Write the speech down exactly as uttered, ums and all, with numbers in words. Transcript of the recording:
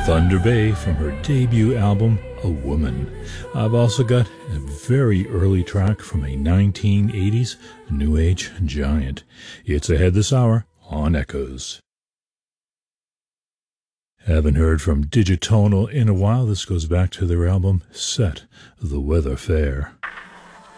Thunder Bay from her debut album, A Woman. I've also got a very early track from a nineteen eighties New Age giant. It's ahead this hour on Echoes. Haven't heard from Digitonal in a while. This goes back to their album, Set the Weather Fair.